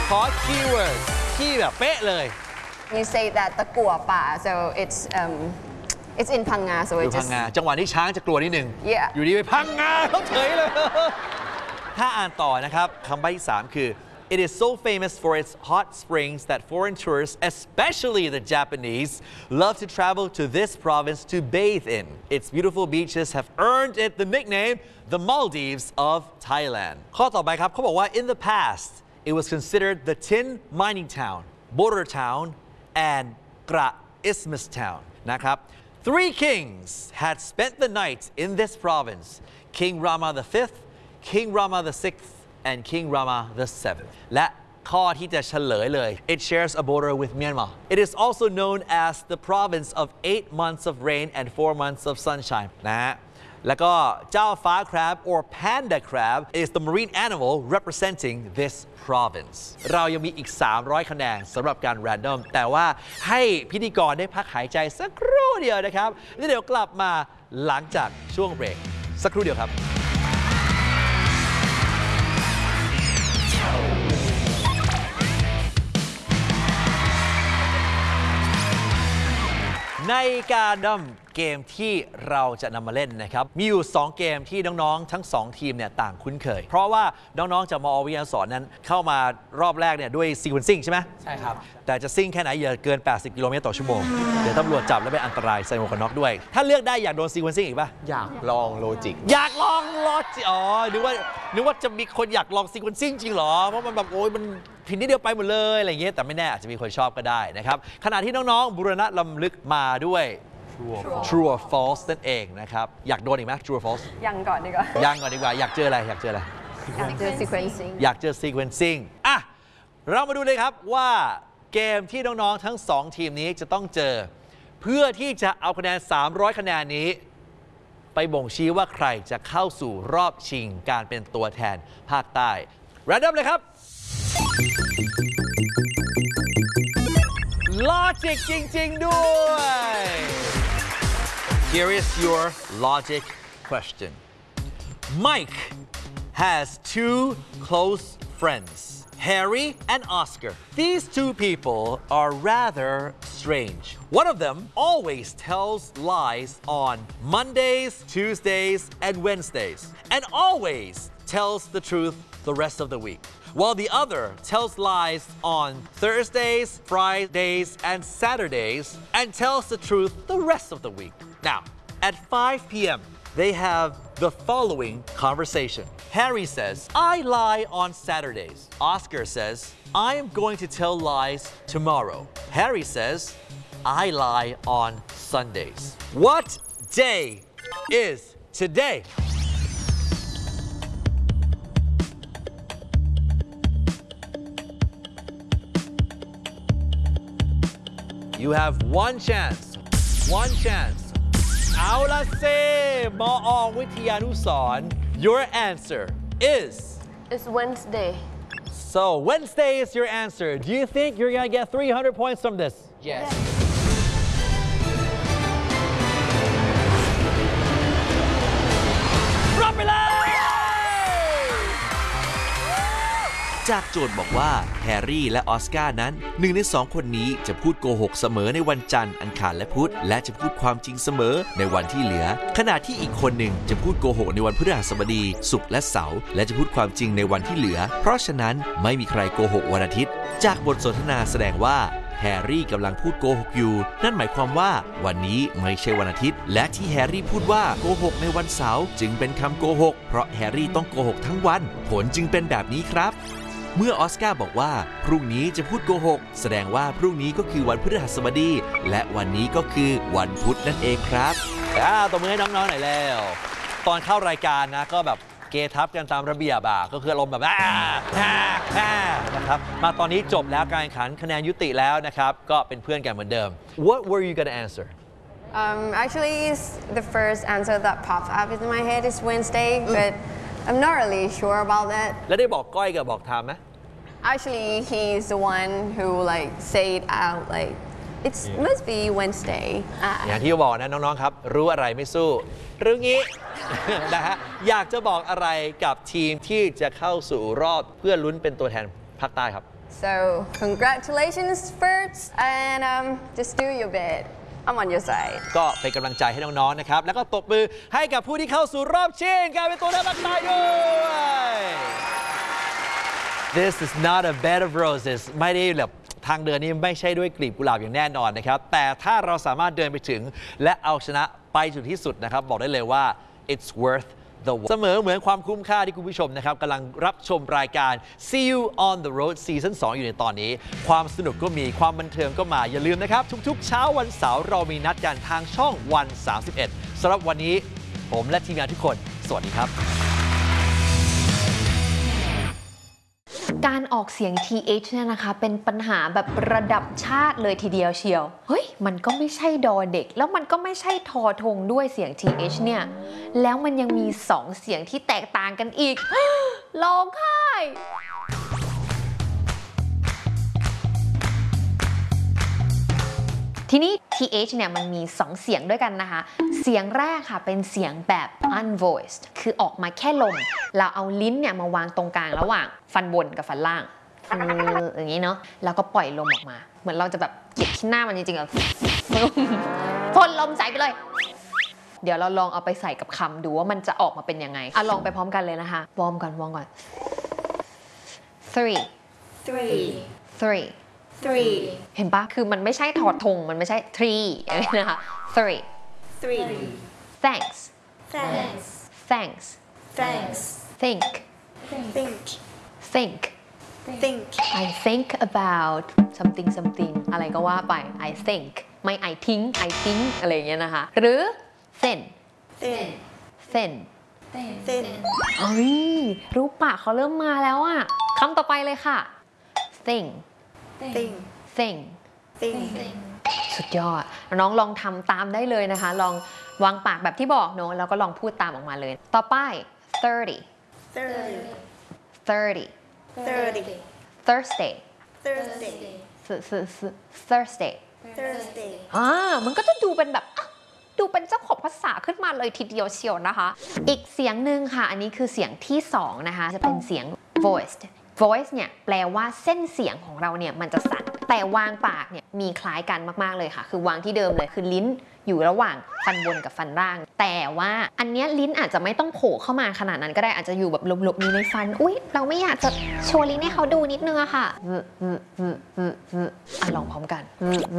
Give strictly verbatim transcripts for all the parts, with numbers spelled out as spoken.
ขอ keyword ที่แบบเป๊ะเลย You say that ตะกั่วป่า so it's um it's in พังงา so อยู่ it พัง just งาจังหวะนี้ช้างจะกลัวนิดนึง yeah อยู่ดีไปพังงาเขาเฉยเลย ถ้าอ่านต่อนะครับคำใบ้ที่สามคือ It is so famous for its hot springs that foreign tourists, especially the Japanese, love to travel to this province to bathe in. Its beautiful beaches have earned it the nickname the Maldives of Thailand. ข้อต่อไปครับเขาบอกว่า In the past, it was considered the tin mining town, border town, and Gra Isthmus town. นะครับ Three kings had spent the night in this province: King Rama the fifth, King Rama the sixth, and King Rama the seventh. และข้อที่จะเฉลยเลย It shares a border with Myanmar. It is also known as the province of eight months of rain and four months of sunshine. นะฮะแล้วก็เจ้าฟ้า crab or panda crab is the marine animal representing this province. เรายังมีอีกสามร้อยคะแนนสำหรับการ random แต่ว่าให้พิธีกรได้พักหายใจสักครู่เดียวนะครับแล้วเดี๋ยวกลับมาหลังจากช่วงเบรกสักครู่เดียวครับในการดำเกมที่เราจะนำมาเล่นนะครับมีอยู่สองเกมที่น้องๆทั้งสองทีมเนี่ยต่างคุ้นเคยเพราะว่าน้องๆจากมอวิทยาสอนนั้นเข้ามารอบแรกเนี่ยด้วย sequencing ใช่ไหมใช่ครับแต่จะซิ่งแค่ไหนอย่าเกินแปดสิบกิโลเมตรต่อชั่วโมงเดี๋ยวตำรวจจับแล้วเป็นอันตรายใส่หมวกกันน็อกด้วยถ้าเลือกได้อยากโดน sequencing อีกป่ะอยากลองโลจิกอยากลองโลจิกอ๋อนึกว่านึกว่าจะมีคนอยากลอง sequencing จริงเหรอเพราะมันแบบโอ้ยมันผิดนิดเดียวไปหมดเลยอะไรเงี้ยแต่ไม่แน่อาจจะมีคนชอบก็ได้นะครับขณะที่น้องๆบุรณะลำลึกมาด้วย True or false นั่นเองนะครับอยากโดนอีกไหม True or false ยังก่อนดีกว่ายังก่อนดีกว่าอยากเจออะไรอยากเจออะไรอยากเจอ sequencing อยากเจอ sequencing อ่ะเรามาดูเลยครับว่าเกมที่น้องๆทั้งสองทีมนี้จะต้องเจอเพื่อที่จะเอาคะแนนสามร้อยคะแนนนี้ไปบ่งชี้ว่าใครจะเข้าสู่รอบชิงการเป็นตัวแทนภาคใต้ Random เลยครับLogic จริงๆด้วย Here is your logic question. Mike has two close friends, Harry and Oscar. These two people are rather strange. One of them always tells lies on Mondays, Tuesdays, and Wednesdays, and always tells the truth the rest of the week, while the other tells lies on Thursdays, Fridays, and Saturdays, and tells the truth the rest of the week. Now, at five p m, they have the following conversation. Harry says, I lie on Saturdays. Oscar says, I am going to tell lies tomorrow. Harry says, I lie on Sundays. What day is today? You have one chance. One chance. เอาละเซ่มออองวิทยานุสรณ์ Your answer is It's Wednesday So Wednesday is your answer. Do you think you're gonna get three hundred points from this? Yes รับไปเลยจากโจทย์บอกว่าแฮร์รี่และออสการ์นั้นหนึ่งในสองคนนี้จะพูดโกหกเสมอในวันจันทร์อังคารและพุธและจะพูดความจริงเสมอในวันที่เหลือขณะที่อีกคนหนึ่งจะพูดโกหกในวันพฤหัสบดีศุกร์และเสาร์และจะพูดความจริงในวันที่เหลือเพราะฉะนั้นไม่มีใครโกหกวันอาทิตย์จากบทสนทนาแสดงว่าแฮร์รี่กำลังพูดโกหกอยู่นั่นหมายความว่าวันนี้ไม่ใช่วันอาทิตย์และที่แฮร์รี่พูดว่าโกหกในวันเสาร์จึงเป็นคำโกหกเพราะแฮร์รี่ต้องโกหกทั้งวันผลจึงเป็นแบบนี้ครับเมื่อออสการ์บอกว่าพรุ่งนี้จะพูดโกหกแสดงว่าพรุ่งนี้ก็คือวันพฤหัสบดีและวันนี้ก็คือวันพุธนั่นเองครับอ่าตบมือให้น้องๆหน่อยแล้วตอนเข้ารายการนะก็แบบเกทับกันตามระเบียบอ่ะก็คืออารมณ์แบบอ่าอ่าอ่านะครับมาตอนนี้จบแล้วการแข่งขันคะแนนยุติแล้วนะครับก็เป็นเพื่อนกันเหมือนเดิม What were you gonna answer? Um, actually, the first answer that popped up in my head is Wednesday, but I'm not really sure about that. แล้วได้บอกก้อยกับบอกทามไหม Actually, he's the one who like say it out like it must be Wednesday. อย่างที่บอกนะน้องๆครับรู้อะไรไม่สู้รู้งี้ นะฮะอยากจะบอกอะไรกับทีมที่จะเข้าสู่รอบเพื่อลุ้นเป็นตัวแทนภาคใต้ครับ So congratulations first and um, just do your bit I'm on your side ก็เป็นกำลังใจให้น้องๆนะครับแล้วก็ตบมือให้กับผู้ที่เข้าสู่รอบชิงกลายเป็นตัวเลือกบักตายด้วย This is not a bed of roses ไม่ได้แบบทางเดินนี้ไม่ใช่ด้วยกลีบกุหลาบอย่างแน่นอนนะครับแต่ถ้าเราสามารถเดินไปถึงและเอาชนะไปจุดที่สุดนะครับบอกได้เลยว่า it's worth the wait เสมอเหมือนความคุ้มค่าที่คุณผู้ชมนะครับกำลังรับชมรายการ See You on the Road ซีซั่น สองอยู่ในตอนนี้ความสนุกก็มีความบันเทิงก็มาอย่าลืมนะครับทุกๆเช้าวันเสาร์เรามีนัดกันทางช่องวัน สามสิบเอ็ดสำหรับวันนี้ผมและทีมงานทุกคนสวัสดีครับการออกเสียง ที เอช เนี่ยนะคะเป็นปัญหาแบบระดับชาติเลยทีเดียวเชียวเฮ้ยมันก็ไม่ใช่ดอเด็กแล้วมันก็ไม่ใช่ทอทงด้วยเสียง ที เอช เนี่ยแล้วมันยังมีสองเสียงที่แตกต่างกันอีก ร้องไห้ทีนี้ ที เอช เนี่ยมันมีสองเสียงด้วยกันนะคะเสียงแรกค่ะเป็นเสียงแบบ unvoiced คือออกมาแค่ลมเราเอาลิ้นเนี่ยมาวางตรงกลางระหว่างฟันบนกับฟันล่างอย่างนี้เนาะแล้วก็ปล่อยลมออกมาเหมือนเราจะแบบเก็บที่หน้ามันจริงๆอะพ่นลมใส่ไปเลยเดี๋ยวเราลองเอาไปใส่กับคำดูว่ามันจะออกมาเป็นยังไงอ่ะลองไปพร้อมกันเลยนะคะวอร์มก่อนวอร์มก่อน three three three three เห็นปะคือมันไม่ใช่ถอดธงมันไม่ใช่ three อะไรนะคะ three three thanks thanks thanks thanks think think think think I think about something something อะไรก็ว่าไป I think ไม่ I think I think อะไรอย่างเงี้ยนะคะหรือ thin thin thin thin เฮ้ยรูปปากเขาเริ่มมาแล้วอะคำต่อไปเลยค่ะ thing thing thing thing สุดยอดน้องลองทำตามได้เลยนะคะลองวางปากแบบที่บอกเนอะแล้วก็ลองพูดตามออกมาเลยต่อไป thirty thirty thirty thirty Thursday Thursday Thursday Thursday อ่ามันก็จะดูเป็นแบบดูเป็นเจ้าของภาษาขึ้นมาเลยทีเดียวเชียวนะคะอีกเสียงหนึ่งค่ะอันนี้คือเสียงที่สองนะคะจะเป็นเสียง voiced voice เนี่ยแปลว่าเส้นเสียงของเราเนี่ยมันจะสั่นแต่วางปากเนี่ยมีคล้ายกันมากๆเลยค่ะคือวางที่เดิมเลยคือลิ้นอยู่ระหว่างฟันบนกับฟันล่างแต่ว่าอันเนี้ยลิ้นอาจจะไม่ต้องโผล่เข้ามาขนาดนั้นก็ได้อาจจะอยู่แบบหลบๆอยู่ในฟันอุ๊ยเราไม่อยากจะโชว์ลิ้นให้เขาดูนิดนึงอะค่ะอ่ะลองพร้อมกัน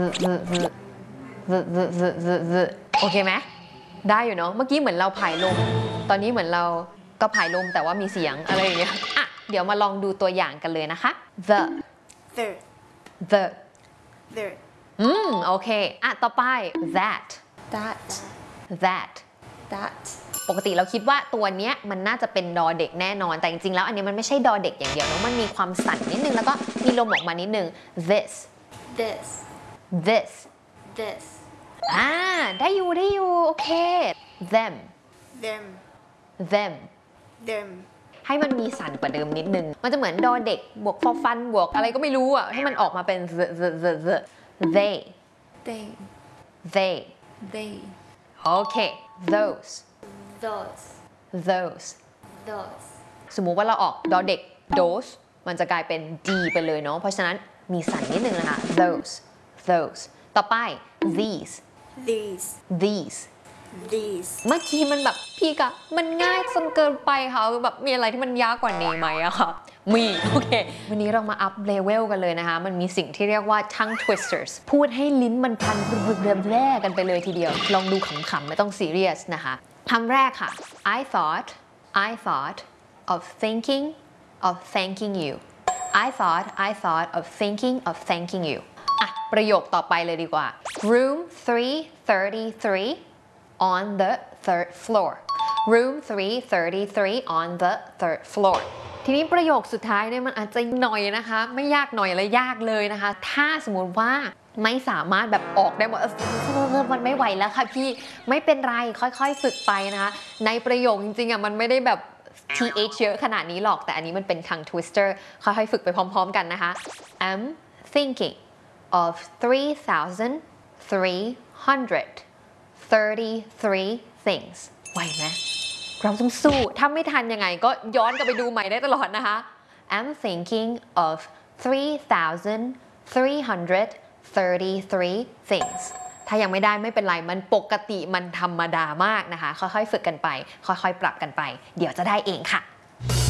โอเคไหมได้อยู่เนาะเมื่อกี้เหมือนเราผายลมตอนนี้เหมือนเราก็ผายลมแต่ว่ามีเสียงอะไรอย่างเงี้ยอ่ะเดี๋ยวมาลองดูตัวอย่างกันเลยนะคะ the the the the อืมโอเคอ่ะต่อไป that that that that ปกติเราคิดว่าตัวเนี้ยมันน่าจะเป็นดอเด็กแน่นอนแต่จริงๆแล้วอันนี้มันไม่ใช่ดอเด็กอย่างเดียวเนาะมันมีความสั่นนิดนึงแล้วก็มีลมออกมานิดนึง this this this this อ่าได้อยู่ได้อยู่โอเค them them them them ให้มันมีสั่นกว่าเดิมนิดนึงมันจะเหมือนดอเด็กบวกฟอฟันบวกอะไรก็ไม่รู้อ่ะให้มันออกมาเป็น the the the the they they they they โอเค those those those those สมมุติว่าเราออกดอเด็ก those มันจะกลายเป็น d ไปเลยเนาะเพราะฉะนั้นมีสั่นนิดนึงนะคะ those those ต่อไป these these these these เมื่อกี้มันแบบพี่กะมันง่ายจนเกินไปค่ะแบบมีอะไรที่มันยากกว่านี้ไหมอะค่ะมีโอเควันนี้เรามาอัพเลเวลกันเลยนะคะมันมีสิ่งที่เรียกว่า tongue twisters พูดให้ลิ้นมันพันแรกกันไปเลยทีเดียวลองดูขำๆไม่ต้องซีเรียสนะคะคำแรกค่ะ I thought I thought of thinking of thanking you I thought I thought of thinking of thanking you อ่ะประโยคต่อไปเลยดีกว่า room three thirty-three on the third floor room three thirty-three on the third floor ทีนี้ประโยคสุดท้ายเนี่ยมันอาจจะหน่อยนะคะไม่ยากหน่อยและยากเลยนะคะถ้าสมมติว่าไม่สามารถแบบออกได้หมดมันไม่ไหวแล้วค่ะพี่ไม่เป็นไรค่อยๆฝึกไปนะคะในประโยคจริงๆอ่ะมันไม่ได้แบบ ที เอช เยอะขนาดนี้หรอกแต่อันนี้มันเป็น tongue twister ค่อยๆฝึกไปพร้อมๆกันนะคะ I'm thinking of three thousand three hundred thirty-three things ไหวไหมเราต้องสู้ถ้าไม่ทันยังไงก็ย้อนกลับไปดูใหม่ได้ตลอดนะคะ I'm thinking of three thousand three hundred thirty-three things ถ้ายังไม่ได้ไม่เป็นไรมันปกติมันธรรมดามากนะคะค่อยๆฝึกกันไปค่อยๆปรับกันไปเดี๋ยวจะได้เองค่ะ